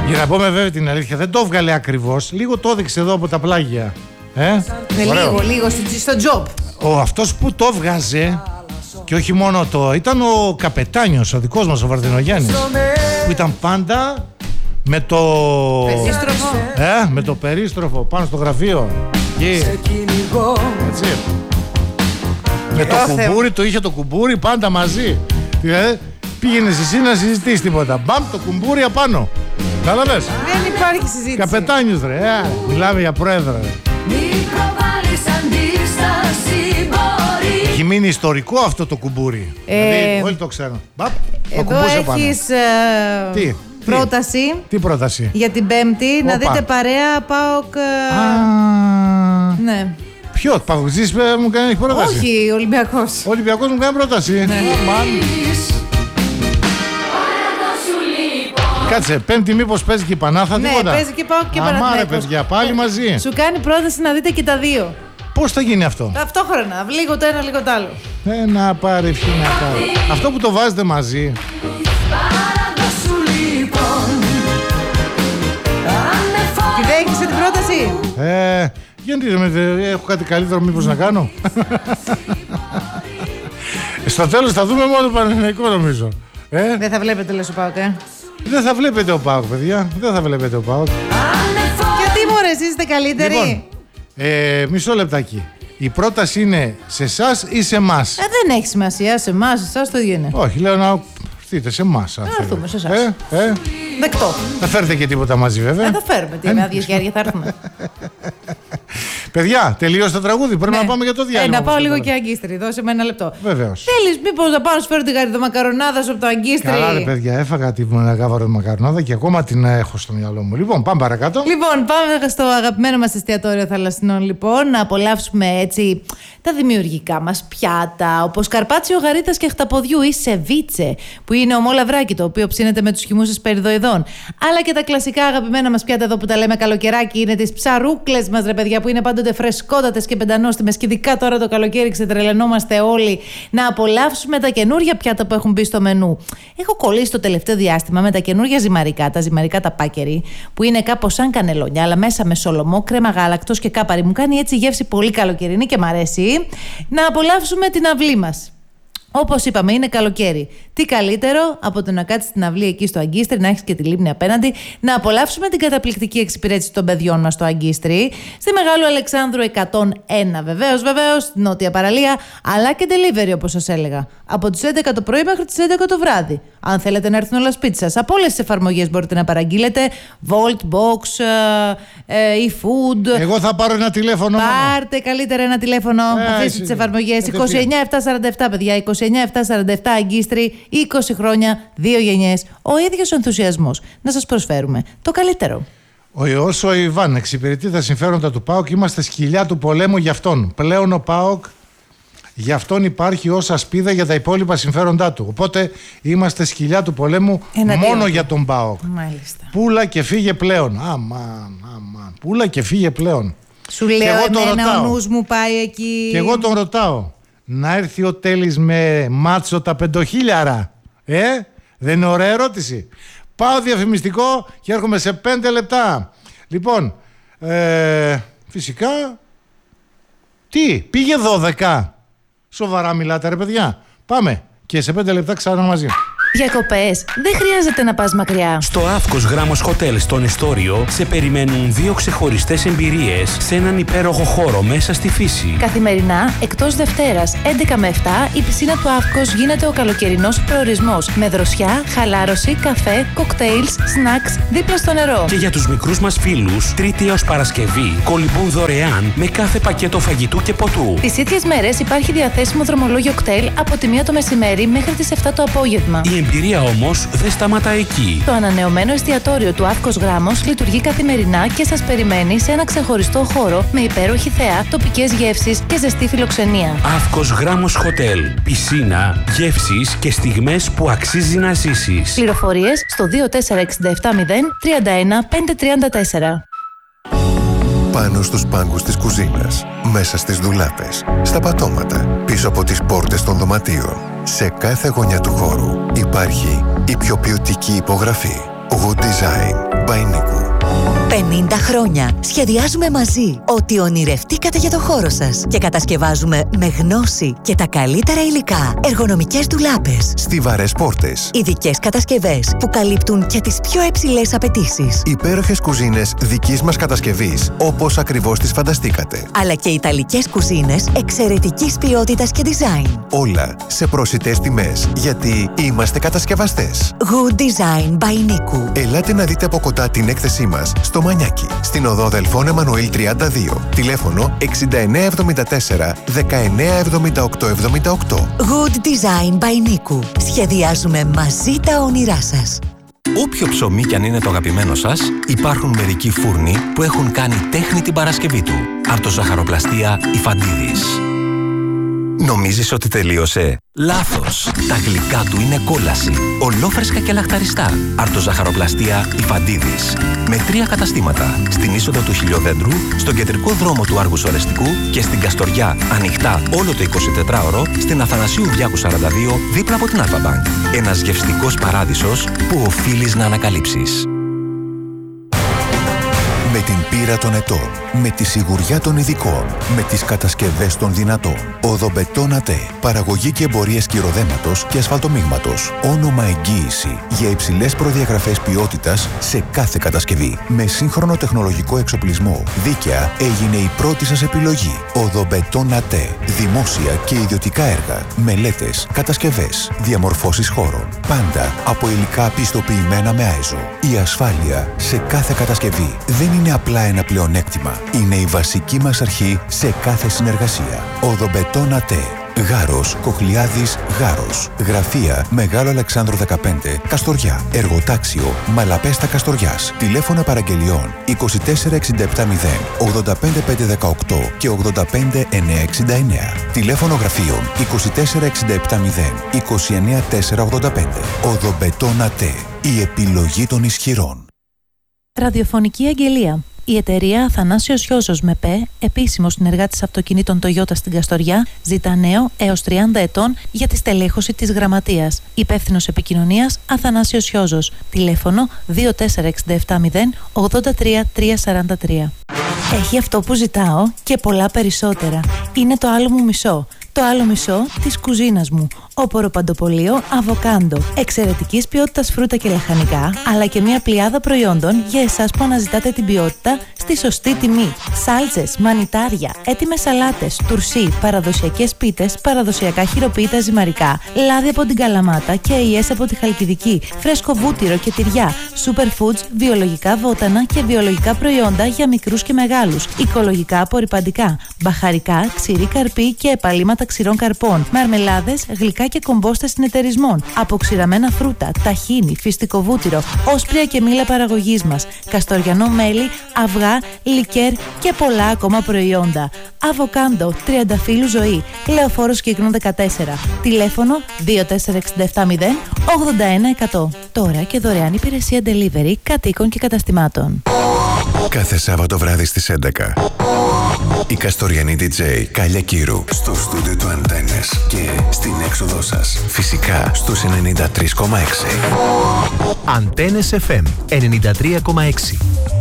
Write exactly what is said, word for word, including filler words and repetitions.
Για να πούμε βέβαια την αλήθεια, δεν το έβγαλε ακριβώς. Λίγο το έδειξε εδώ από τα πλάγια. Ε? Ναι, λίγο, λίγο στο job. Ο αυτός που το έβγαζε, και όχι μόνο το, ήταν ο καπετάνιος, ο δικός μας ο Βαρδινογιάννης, που ήταν πάντα με το περίστροφο, ε, με το περίστροφο πάνω στο γραφείο. Εκεί. Έτσι. Με το κουμπούρι, το είχε το κουμπούρι πάντα μαζί. Δηλαδή, πήγαινες εσύ να συζητήσεις τίποτα. Μπαμ, το κουμπούρι απάνω. Κατάλαβες. Δεν υπάρχει συζήτηση. Καπετάνιος ρε, ε, μιλάμε για πρόεδρο. Έχει μείνει ιστορικό αυτό το κουμπούρι. Ε, δηλαδή όλοι το ξέρουν. Μπαπ, εδώ έχεις ε, τι, πρόταση. Τι, τι πρόταση. Για την Πέμπτη. Οπα. Να δείτε παρέα ΠΑΟΚ. Α, ναι. Ποιο, Παοκτζής μου κάνει πρόταση. Όχι, Ολυμπιακός. Ο Ολυμπιακός μου κάνει πρόταση. Ναι. Κάτσε, Πέμπτη μήπως παίζει και η Πανάθα, ναι, τίποτα. Ναι, παίζει και ΠΑΟΚ και Παναθηναϊκός. Αμάρε παιδιά, πάλι μαζί. Σου κάνει πρόταση να δείτε και τα δύο. Πώς θα γίνει αυτό. Ταυτόχρονα, λίγο το ένα, λίγο το άλλο. Ε, να πάρει, ευχή να πάρει. Αυτό που το βάζετε μαζί. Τη δέχεσαι την πρόταση. Ε, γιατί έχω κάτι καλύτερο μήπως να κάνω. Στο τέλος θα δούμε μόνο το Παναθηναϊκό νομίζω. Ε? Δεν θα βλέπετε λες ο ΠΑΟΚ, ε. Δεν θα βλέπετε ο ΠΑΟΚ, παιδιά. Δεν θα βλέπετε ο ΠΑΟΚ. Γιατί μωρέ, εσείς είστε καλύτεροι. Λοιπόν, ε, μισό λεπτάκι. Η πρόταση είναι σε εσάς ή σε εμάς. Ε, δεν έχει σημασία. Σε εμάς, εσάς το ίδιο είναι. Όχι, λέω να έρθετε σε εμάς. Να έρθουμε σε εσάς. Ε, ε. Δεκτό. Θα φέρετε και τίποτα μαζί, βέβαια. Ε, θα φέρουμε. Τι με άδειες χέρια θα έρθουμε. Παιδιά, τελείωσε το τραγούδι. Πρέπει ναι. να πάμε για το διάλειμμα. Ε, να πάω λίγο τώρα. Και αγκίστρι. Δώσε με ένα λεπτό. Βεβαίως. Θέλεις μήπως να πάω να σου φέρω τη γαριδομακαρονάδα σου από το αγκίστρι. Καλά, ρε παιδιά, έφαγα τη γαριδομακαρονάδα και ακόμα την έχω στο μυαλό μου. Λοιπόν, πάμε παρακάτω. Λοιπόν, πάμε στο αγαπημένο μας εστιατόριο Θαλασσινών, λοιπόν, να απολαύσουμε έτσι τα δημιουργικά μας πιάτα, όπως καρπάτσιο γαρίδας και χταποδιού ή σεβίτσε, που είναι ομόλαυράκι το οποίο ψήνεται με τους χυμούς εσπεριδοειδών. Αλλά και τα κλασικά αγαπημένα μας πιάτα εδώ που τα λέμε καλοκαιράκι είναι τις ψαρούκλες μας, ρε παιδιά, που είναι πάντοτε φρεσκότατες και πεντανόστιμες. Και ειδικά τώρα το καλοκαίρι ξετρελαινόμαστε όλοι να απολαύσουμε τα καινούργια πιάτα που έχουν μπει στο μενού. Έχω κολλήσει το τελευταίο διάστημα με τα καινούργια ζυμαρικά, τα ζυμαρικά τα πάκερι, που είναι κάπως σαν κανελόνια, αλλά μέσα με σολομό, κρέμα γάλακτος και κάπαρι. Μου κάνει έτσι γεύση πολύ καλοκαιρινή και μ' αρέσει. Να απολαύσουμε την αυλή μας. Όπως είπαμε, είναι καλοκαίρι. Τι καλύτερο από το να κάτσεις στην αυλή εκεί στο Αγκίστρι, να έχεις και τη λίμνη απέναντι, να απολαύσουμε την καταπληκτική εξυπηρέτηση των παιδιών μας στο Αγκίστρι, στη Μεγάλου Αλεξάνδρου εκατόν ένα βεβαίως, βεβαίως, στην νότια παραλία, αλλά και delivery όπως σας έλεγα. Από τις έντεκα το πρωί μέχρι τις έντεκα το βράδυ. Αν θέλετε να έρθουν όλα σπίτι σας, από όλες τις εφαρμογές μπορείτε να παραγγείλετε. Volt, Box, eFood. Εγώ θα πάρω ένα τηλέφωνο. Πάρτε καλύτερα ένα τηλέφωνο. Ε, αφήστε τις εφαρμογές. είκοσι εννιά επτακόσια σαράντα επτά, παιδιά. είκοσι εννιά επτακόσια σαράντα επτά Αγκίστρι, είκοσι χρόνια, δύο γενιές. Ο ίδιος ο ενθουσιασμός. Να σας προσφέρουμε το καλύτερο. Ο Ιωός ο Ιβάν εξυπηρετεί τα συμφέροντα του ΠΑΟΚ. Είμαστε σκυλιά του πολέμου για αυτόν. Πλέον ο ΠΑΟΚ για αυτόν υπάρχει ως ασπίδα για τα υπόλοιπα συμφέροντά του. Οπότε είμαστε σκυλιά του πολέμου εναντίον μόνο για τον ΠΑΟΚ. Μάλιστα. Πούλα και φύγε πλέον. Αμάν, αμάν. Πούλα και φύγε πλέον. Σου λέω, εμένα ο νους μου πάει εκεί. Και εγώ τον ρωτάω. Να έρθει ο Τέλης με μάτσο τα πεντοχίλιαρα. Ε, δεν είναι ωραία ερώτηση. Πάω διαφημιστικό και έρχομαι σε πέντε λεπτά. Λοιπόν, ε, φυσικά, τι, πήγε δώδεκα. Σοβαρά μιλάτε ρε παιδιά. Πάμε και σε πέντε λεπτά ξανά μαζί. Διακοπές, δεν χρειάζεται να πας μακριά. Στο Αύκος Γράμμος Hotel στον Εστόριο σε περιμένουν δύο ξεχωριστές εμπειρίες σε έναν υπέροχο χώρο μέσα στη φύση. Καθημερινά, εκτός Δευτέρας, έντεκα με επτά, η πισίνα του Αύκος γίνεται ο καλοκαιρινός προορισμός. Με δροσιά, χαλάρωση, καφέ, κοκτέιλς, σνακς δίπλα στο νερό. Και για τους μικρούς μας φίλους, Τρίτη έως Παρασκευή, κολυμπούν δωρεάν με κάθε πακέτο φαγητού και ποτού. Τις ίδιες μέρες υπάρχει διαθέσιμο δρομολόγιο κτέλ από τη μία το μεσημέρι μέχρι τις επτά το απόγευμα. Η εμπειρία όμως δεν σταματά εκεί. Το ανανεωμένο εστιατόριο του Αύκος Γράμμος λειτουργεί καθημερινά και σας περιμένει σε ένα ξεχωριστό χώρο με υπέροχη θέα, τοπικές γεύσεις και ζεστή φιλοξενία. Αύκος Γράμμος Hotel. Πισίνα, γεύσεις και στιγμές που αξίζει να ζήσεις. Πληροφορίες στο δύο τέσσερα έξι επτά μηδέν τρία ένα πέντε τρία τέσσερα. Πάνω στους πάγκους της κουζίνας, μέσα στις ντουλάπες, στα πατώματα, πίσω από τις πόρτες των δωματίων. Σε κάθε γωνιά του χώρου υπάρχει η πιο ποιοτική υπογραφή. Good Design by Niku. πενήντα χρόνια σχεδιάζουμε μαζί ό,τι ονειρευτήκατε για το χώρο σας και κατασκευάζουμε με γνώση και τα καλύτερα υλικά εργονομικές ντουλάπες, Στιβαρές πόρτες, ειδικές κατασκευές που καλύπτουν και τις πιο υψηλές απαιτήσεις, υπέροχες κουζίνες δικής μας κατασκευής, όπως ακριβώς τις φανταστήκατε. αλλά και ιταλικές κουζίνες εξαιρετικής ποιότητας και design. Όλα σε προσιτές τιμές, γιατί είμαστε κατασκευαστές. Good Design by Niku. Ελάτε να δείτε από κοντά την έκθεσή μας στο Μανιάκι, στην οδό Δελφών Εμμανουήλ τριάντα δύο. Τηλέφωνο εξήντα εννέα εβδομήντα τέσσερα δεκαεννέα εβδομήντα οκτώ εβδομήντα οκτώ. Good Design by Niku. Σχεδιάζουμε μαζί τα όνειρά σας. Όποιο ψωμί κι αν είναι το αγαπημένο σας, υπάρχουν μερικοί φούρνοι που έχουν κάνει τέχνη την Παρασκευή του. Αρτοζαχαροπλαστεία Ιφαντίδης. Νομίζεις ότι τελείωσε? Λάθος! Τα γλυκά του είναι κόλαση. Ολόφρεσκα και λαχταριστά. Αρτοζαχαροπλαστεία Ιφαντίδης. Με τρία καταστήματα. Στην είσοδο του Χιλιοδέντρου, στον κεντρικό δρόμο του Άργους Ορεστικού και στην Καστοριά, ανοιχτά όλο το εικοσιτετράωρο, στην Αθανασίου Διάκου σαράντα δύο, δίπλα από την Αλφα Μπανκ. Ένας γευστικός παράδεισος που οφείλεις να ανακαλύψεις. Με την πείρα των ετών, με τη σιγουριά των ειδικών, με τις κατασκευές των δυνατών. Οδομπετόν ΑΤΕ. Παραγωγή και εμπορίες κυρωδέματος και ασφαλτομίγματος. Όνομα εγγύηση για υψηλές προδιαγραφές ποιότητας σε κάθε κατασκευή. Με σύγχρονο τεχνολογικό εξοπλισμό. Δίκαια έγινε η πρώτη σας επιλογή. Οδομπετόν ΑΤΕ. Δημόσια και ιδιωτικά έργα. Μελέτες, κατασκευές, διαμορφώσεις χώρων. Πάντα από υλικά πιστοποιημένα με άιζο. Η ασφάλεια σε κάθε κατασκευή δεν είναι απλά ένα πλεονέκτημα. Είναι η βασική μας αρχή σε κάθε συνεργασία. Οδομπετόν ΑΤΕ. Γάρος, Κοχλιάδης, Γάρος. Γραφεία Μεγάλο Αλεξάνδρου δεκαπέντε, Καστοριά. Εργοτάξιο Μαλαπέστα Καστοριάς. Τηλέφωνα παραγγελιών είκοσι τέσσερα εξήντα επτά μηδέν ογδόντα πέντε πεντακόσια δεκαοκτώ και ογδόντα πέντε εννιακόσια εξήντα εννέα. Τηλέφωνο γραφείων είκοσι τέσσερα εξήντα επτά μηδέν είκοσι εννέα τετρακόσια ογδόντα πέντε. Οδομπετόν ΑΤΕ. Η επιλογή των ισχυρών. Ραδιοφωνική αγγελία. Η εταιρεία Αθανάσιος Γιώζος με ΠΕ, επίσημος συνεργάτης αυτοκινήτων Toyota στην Καστοριά, ζητά νέο έως τριάντα ετών για τη στελέχωση της γραμματείας. Υπεύθυνος επικοινωνίας Αθανάσιος Γιώζος. Τηλέφωνο δύο τέσσερα εξήντα επτά μηδέν ογδόντα τρία τριακόσια σαράντα τρία. Έχει αυτό που ζητάω και πολλά περισσότερα. Είναι το άλλο μου μισό. Το άλλο μισό της κουζίνας μου. Όπορο παντοπολείο Αβοκάντο. Εξαιρετικής ποιότητας φρούτα και λαχανικά, αλλά και μια πλειάδα προϊόντων για εσάς που αναζητάτε την ποιότητα στη σωστή τιμή. Σάλτσες, μανιτάρια, έτοιμες σαλάτες, τουρσί, παραδοσιακές πίτες, παραδοσιακά χειροποίητα ζυμαρικά, λάδι από την Καλαμάτα και αειές από τη Χαλκιδική, φρέσκο βούτυρο και τυριά, superfoods, βιολογικά βότανα και βιολογικά προϊόντα για μικρούς και μεγάλους, οικολογικά απορρυπαντικά, μπαχαρικά, ξηρή καρπή και επαλήματα ξηρών καρπών, μαρμελάδες, γλυκά και κομπόστες συνεταιρισμών, αποξηραμένα φρούτα, ταχίνι, φυστικό βούτυρο, όσπρια και μήλα παραγωγής μας, καστοριανό μέλι, αυγά, λικέρ και πολλά ακόμα προϊόντα. Αβοκάντο, τριανταφύλου ζωή, Λεωφόρος Κύκνων δεκατέσσερα. Τηλέφωνο δύο τέσσερα εξήντα επτά μηδέν ογδόντα ένα εκατό. Τώρα και δωρεάν υπηρεσία delivery κατοίκων και καταστημάτων. Κάθε Σάββατο βράδυ στις έντεκα. Η Καστοριανή ντι τζέι Κάλια Κύρου στο στούντιο του Αντένες και στην έξοδό σας. Φυσικά στους ενενήντα τρία κόμμα έξι. Αντένες εφ εμ ενενήντα τρία κόμμα έξι.